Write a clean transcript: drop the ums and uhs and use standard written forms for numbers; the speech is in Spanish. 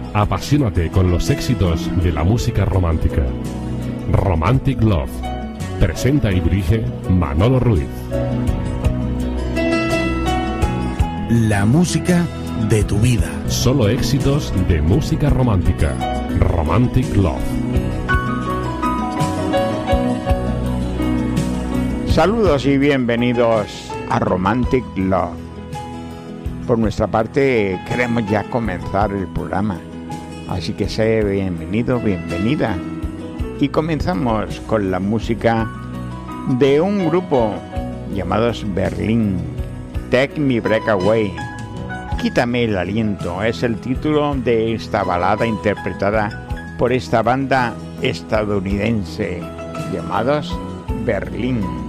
Apasionate con los éxitos de la música romántica. Romantic Love. Presenta y dirige Manolo Ruiz. La música de tu vida. Solo éxitos de música romántica. Romantic Love. Saludos y bienvenidos a Romantic Love. Por nuestra parte queremos ya comenzar el programa, así que sé bienvenido, bienvenida. Y comenzamos con la música de un grupo llamados Berlín. Take Me Breath Away. Quítame el aliento es el título de esta balada interpretada por esta banda estadounidense llamados Berlín.